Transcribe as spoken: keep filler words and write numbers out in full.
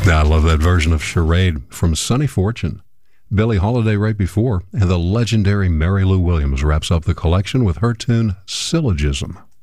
I love that version of Charade from Sonny Fortune. Billie Holiday right before, and the legendary Mary Lou Williams wraps up the collection with her tune Syllogism.